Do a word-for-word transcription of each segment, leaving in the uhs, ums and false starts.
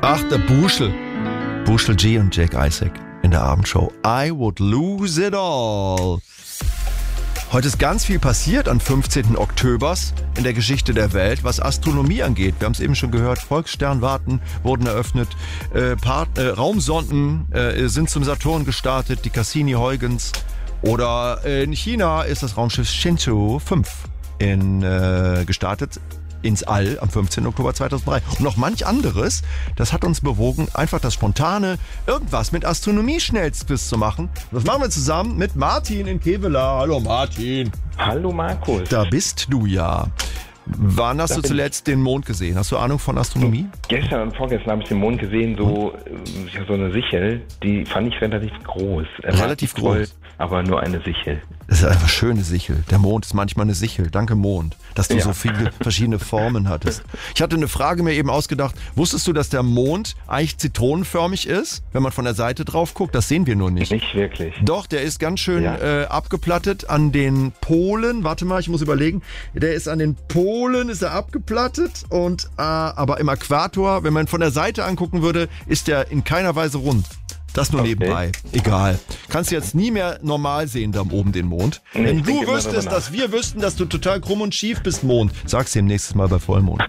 Ach, der Buschel. Buschel G und Jake Isaac in der Abendshow. I would lose it all. Heute ist ganz viel passiert am fünfzehnten Oktober in der Geschichte der Welt, was Astronomie angeht. Wir haben es eben schon gehört, Volkssternwarten wurden eröffnet, äh, Part, äh, Raumsonden äh, sind zum Saturn gestartet, die Cassini-Huygens. Oder in China ist das Raumschiff Shenzhou fünf in, äh, gestartet ins All am fünfzehnten Oktober zweitausenddrei. Und noch manch anderes, das hat uns bewogen, einfach das Spontane, irgendwas mit Astronomie schnellstens zu machen. Das machen wir zusammen mit Martin in Kevela. Hallo Martin. Hallo Markus. Da bist du ja. Wann hast Da du bin zuletzt den Mond gesehen? Hast du Ahnung von Astronomie? Gestern und vorgestern habe ich den Mond gesehen, so, äh, so eine Sichel, die fand ich relativ groß. Er war Relativ voll, groß. Aber nur eine Sichel. Das ist einfach eine schöne Sichel. Der Mond ist manchmal eine Sichel. Danke Mond, dass du Ja. so viele verschiedene Formen hattest. Ich hatte eine Frage mir eben ausgedacht. Wusstest du, dass der Mond eigentlich zitronenförmig ist, wenn man von der Seite drauf guckt? Das sehen wir nur nicht. Nicht wirklich. Doch, der ist ganz schön Ja. äh, abgeplattet an den Polen. Warte mal, ich muss überlegen. Der ist an den Polen, ist er abgeplattet. Und äh, aber im Äquator, wenn man von der Seite angucken würde, ist der in keiner Weise rund. Das nur Okay. nebenbei. Egal. Kannst du jetzt nie mehr normal sehen, da oben den Mond. Nee, Wenn ich du denke immer wüsstest, darüber nach. dass wir wüssten, dass du total krumm und schief bist, Mond, sag's ihm nächstes Mal bei Vollmond.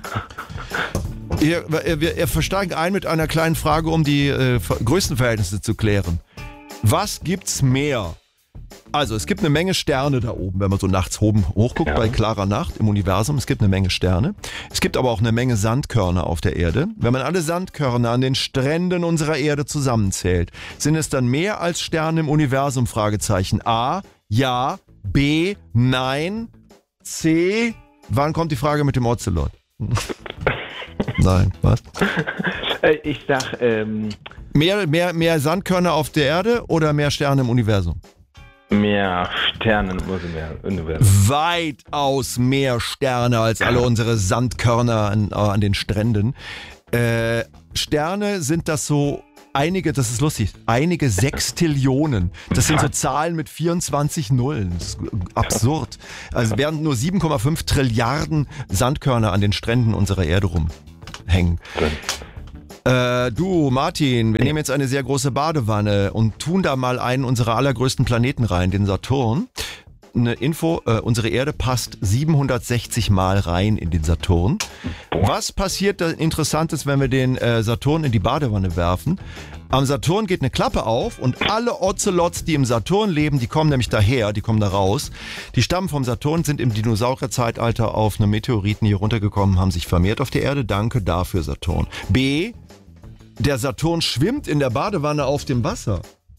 Wir, wir, wir versteigen ein mit einer kleinen Frage, um die äh, Größenverhältnisse zu klären. Was gibt's mehr? Also, es gibt eine Menge Sterne da oben, wenn man so nachts oben hochguckt, Ja. bei klarer Nacht im Universum. Es gibt eine Menge Sterne. Es gibt aber auch eine Menge Sandkörner auf der Erde. Wenn man alle Sandkörner an den Stränden unserer Erde zusammenzählt, sind es dann mehr als Sterne im Universum? Fragezeichen. A, ja. B, nein. C, wann kommt die Frage mit dem Ocelot? Nein, was? Äh, ich sag, ähm, Mehr, mehr, mehr Sandkörner auf der Erde oder mehr Sterne im Universum? mehr Sterne im Universum. Weitaus mehr Sterne als alle unsere Sandkörner an, äh, an den Stränden. Äh, Sterne sind das so einige, das ist lustig, einige Sextillionen. Das sind so Zahlen mit vierundzwanzig Nullen. Das ist absurd. Also während nur sieben Komma fünf Trilliarden Sandkörner an den Stränden unserer Erde rumhängen. Äh, du, Martin, wir nehmen jetzt eine sehr große Badewanne und tun da mal einen unserer allergrößten Planeten rein, den Saturn. Eine Info, äh, unsere Erde passt siebenhundertsechzig Mal rein in den Saturn. Was passiert da Interessantes, wenn wir den äh, Saturn in die Badewanne werfen? Am Saturn geht eine Klappe auf und alle Ocelots, die im Saturn leben, die kommen nämlich daher, die kommen da raus. Die stammen vom Saturn, sind im Dinosaurierzeitalter auf einem Meteoriten hier runtergekommen, haben sich vermehrt auf der Erde. Danke dafür, Saturn. B, der Saturn schwimmt in der Badewanne auf dem Wasser.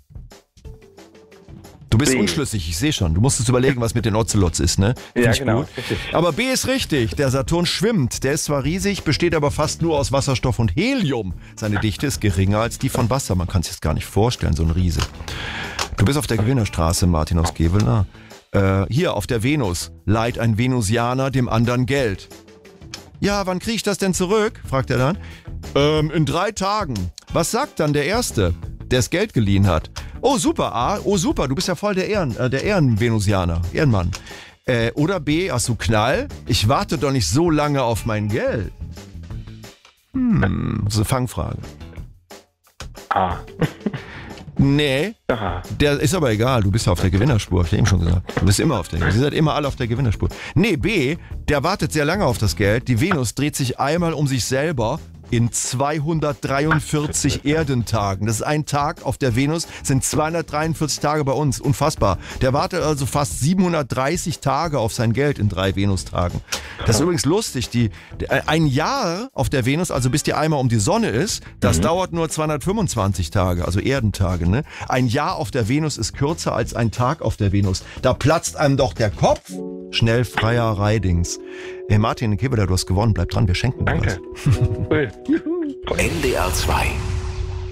Du bist B. unschlüssig, ich sehe schon. Du musstest überlegen, was mit den Ocelots ist, ne? Find Ja, ich genau. gut. Richtig. Aber B ist richtig. Der Saturn schwimmt. Der ist zwar riesig, besteht aber fast nur aus Wasserstoff und Helium. Seine Dichte ist geringer als die von Wasser. Man kann es sich gar nicht vorstellen, so ein Riese. Du bist auf der Gewinnerstraße, Martin aus Kevela. Äh, hier auf der Venus leiht ein Venusianer dem anderen Geld. Ja, wann kriege ich das denn zurück? Fragt er dann. Ähm, in drei Tagen. Was sagt dann der Erste, der das Geld geliehen hat? Oh, super, A. Oh, super, du bist ja voll der Ehren, äh, der Ehrenvenusianer, Ehrenmann. Äh, oder B, hast du Knall? Ich warte doch nicht so lange auf mein Geld. Hm, das ist eine Fangfrage. A. Nee, Aha. der ist aber egal, du bist ja auf der Gewinnerspur, hab ich dir eben schon gesagt. Du bist immer auf der, ihr seid immer alle auf der Gewinnerspur. Nee, B, der wartet sehr lange auf das Geld. Die Venus dreht sich einmal um sich selber in zweihundertdreiundvierzig Erdentagen. Das ist ein Tag auf der Venus, sind zweihundertdreiundvierzig Tage bei uns. Unfassbar. Der wartet also fast siebenhundertdreißig Tage auf sein Geld in drei Venustagen. Das ist übrigens lustig. Die, ein Jahr auf der Venus, also bis die einmal um die Sonne ist, das mhm. dauert nur zweihundertfünfundzwanzig Tage, also Erdentage. Ne? Ein Jahr auf der Venus ist kürzer als ein Tag auf der Venus. Da platzt einem doch der Kopf. Schnell freier Reidings. Hey Martin, Kevela, du hast gewonnen. Bleib dran, wir schenken dir was. Danke. Cool. N D R zwei